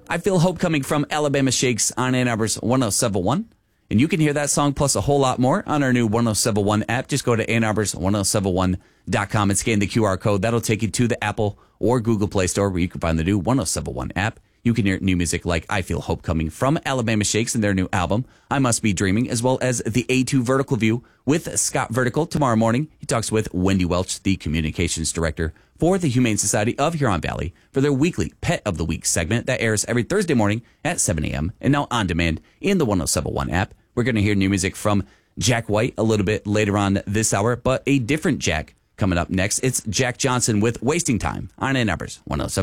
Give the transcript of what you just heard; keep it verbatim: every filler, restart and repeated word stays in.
I Feel Hope coming from Alabama Shakes on Ann Arbor's one oh seven point one. And you can hear that song plus a whole lot more on our new one oh seven point one app. Just go to Ann Arbor's one oh seven one dot com and scan the Q R code. That'll take you to the Apple or Google Play Store where you can find the new one oh seven point one app. You can hear new music like I Feel Hope coming from Alabama Shakes and their new album, I Must Be Dreaming, as well as the A two Vertical View with Scott Vertical. Tomorrow morning, he talks with Wendy Welch, the communications director for the Humane Society of Huron Valley, for their weekly Pet of the Week segment that airs every Thursday morning at seven a.m. and now on demand in the one oh seven point one app. We're going to hear new music from Jack White a little bit later on this hour, but a different Jack coming up next. It's Jack Johnson with Wasting Time on Ann Arbor's one oh seven point one.